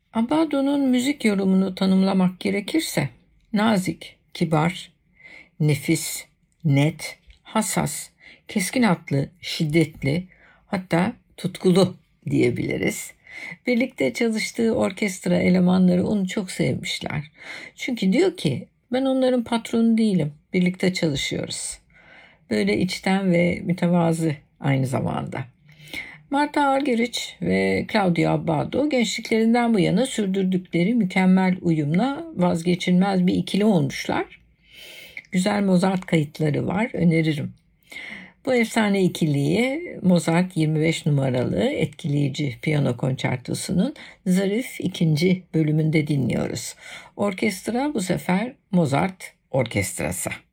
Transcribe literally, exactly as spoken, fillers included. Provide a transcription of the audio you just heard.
Abbado'nun müzik yorumunu tanımlamak gerekirse nazik, kibar, nefis, net, hassas, keskin hatlı, şiddetli, hatta tutkulu diyebiliriz. Birlikte çalıştığı orkestra elemanları onu çok sevmişler. Çünkü diyor ki ben onların patronu değilim, birlikte çalışıyoruz. Böyle içten ve mütevazı aynı zamanda. Martha Argerich ve Claudio Abbado gençliklerinden bu yana sürdürdükleri mükemmel uyumla vazgeçilmez bir ikili olmuşlar. Güzel Mozart kayıtları var, öneririm. Bu efsane ikiliyi Mozart yirmi beş numaralı etkileyici piyano konçertosunun zarif ikinci bölümünde dinliyoruz. Orkestra bu sefer Mozart Orkestrası.